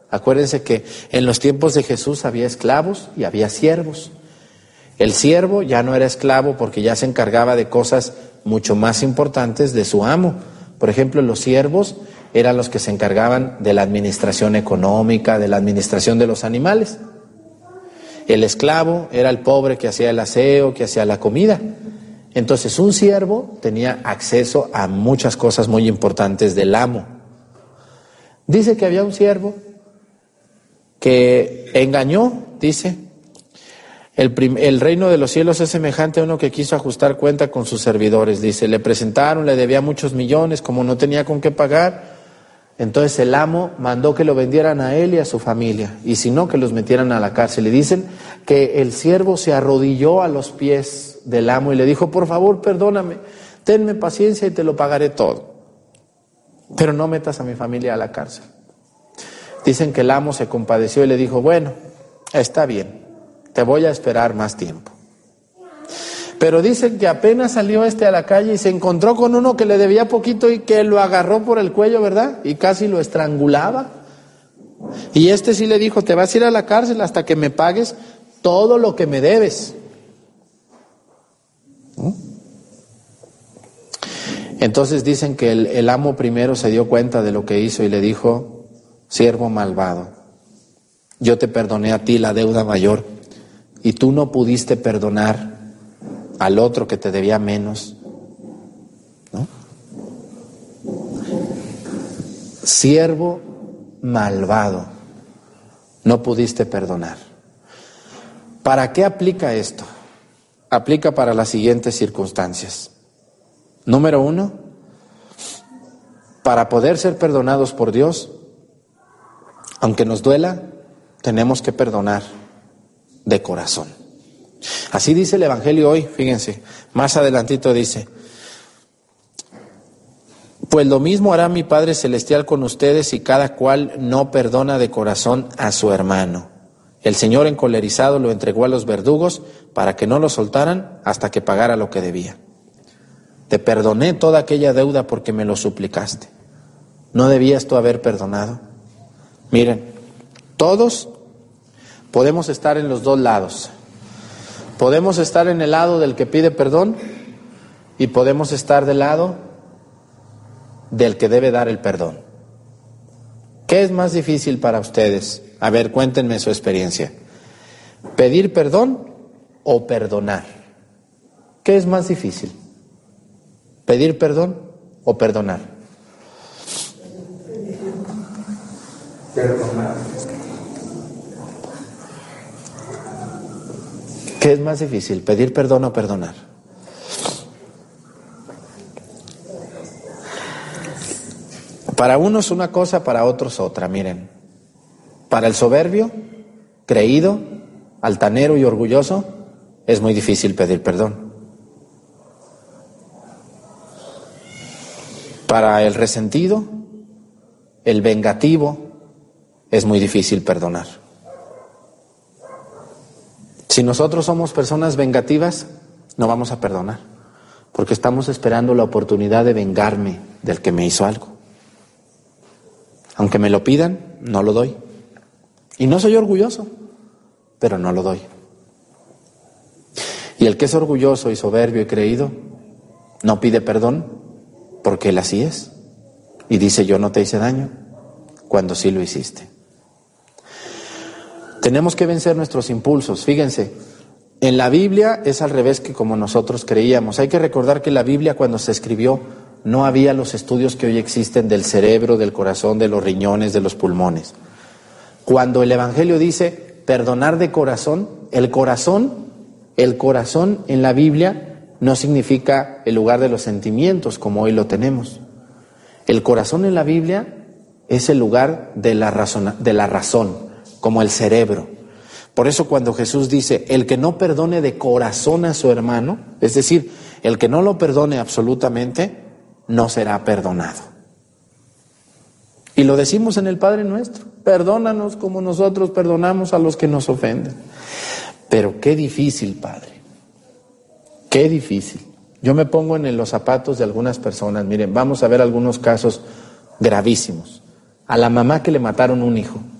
Acuérdense que en los tiempos de Jesús había esclavos y había siervos. El siervo ya no era esclavo porque ya se encargaba de cosas mucho más importantes de su amo. Por ejemplo, los siervos eran los que se encargaban de la administración económica, de la administración de los animales. El esclavo era el pobre que hacía el aseo, que hacía la comida. Entonces, un siervo tenía acceso a muchas cosas muy importantes del amo. Dice que había un siervo que engañó, dice, el reino de los cielos es semejante a uno que quiso ajustar cuenta con sus servidores. Dice, le presentaron, le debía muchos millones, como no tenía con qué pagar, entonces el amo mandó que lo vendieran a él y a su familia, y si no, que los metieran a la cárcel. Y dicen que el siervo se arrodilló a los pies del amo y le dijo, por favor, perdóname, tenme paciencia y te lo pagaré todo, pero no metas a mi familia a la cárcel. Dicen que el amo se compadeció y le dijo, bueno, está bien, te voy a esperar más tiempo. Pero dicen que apenas salió a la calle y se encontró con uno que le debía poquito y que lo agarró por el cuello, ¿verdad? Y casi lo estrangulaba. Y sí le dijo, te vas a ir a la cárcel hasta que me pagues todo lo que me debes. Entonces dicen que el amo primero se dio cuenta de lo que hizo y le dijo, siervo malvado, yo te perdoné a ti la deuda mayor y tú no pudiste perdonar al otro que te debía menos, ¿no? Siervo malvado, no pudiste perdonar. ¿Para qué aplica esto? Aplica para las siguientes circunstancias. Número 1, para poder ser perdonados por Dios, aunque nos duela, tenemos que perdonar de corazón. Así dice el Evangelio hoy, fíjense, más adelantito dice, pues lo mismo hará mi Padre Celestial con ustedes si cada cual no perdona de corazón a su hermano. El Señor encolerizado lo entregó a los verdugos para que no lo soltaran hasta que pagara lo que debía. Te perdoné toda aquella deuda porque me lo suplicaste. ¿No debías tú haber perdonado? Miren, todos podemos estar en los dos lados. Podemos estar en el lado del que pide perdón y podemos estar del lado del que debe dar el perdón. ¿Qué es más difícil para ustedes? A ver, cuéntenme su experiencia. ¿Pedir perdón o perdonar? ¿Qué es más difícil? ¿Pedir perdón o perdonar? Perdonar. ¿Qué es más difícil? ¿Pedir perdón o perdonar? Para unos una cosa, para otros otra, miren. Para el soberbio, creído, altanero y orgulloso, es muy difícil pedir perdón. Para el resentido, el vengativo, es muy difícil perdonar. Si nosotros somos personas vengativas, no vamos a perdonar, porque estamos esperando la oportunidad de vengarme del que me hizo algo. Aunque me lo pidan, no lo doy. Y no soy orgulloso, pero no lo doy. Y el que es orgulloso y soberbio y creído, no pide perdón, porque él así es. Y dice, yo no te hice daño, cuando sí lo hiciste. Tenemos que vencer nuestros impulsos. Fíjense, en la Biblia es al revés que como nosotros creíamos. Hay que recordar que la Biblia cuando se escribió no había los estudios que hoy existen del cerebro, del corazón, de los riñones, de los pulmones. Cuando el Evangelio dice perdonar de corazón, el corazón en la Biblia no significa el lugar de los sentimientos como hoy lo tenemos. El corazón en la Biblia es el lugar de la razón, como el cerebro. Por eso cuando Jesús dice, el que no perdone de corazón a su hermano, es decir, el que no lo perdone absolutamente, no será perdonado. Y lo decimos en el Padre Nuestro, perdónanos como nosotros perdonamos a los que nos ofenden. Pero qué difícil, Padre, qué difícil. Yo me pongo en los zapatos de algunas personas. Miren, vamos a ver algunos casos gravísimos. A la mamá que le mataron un hijo.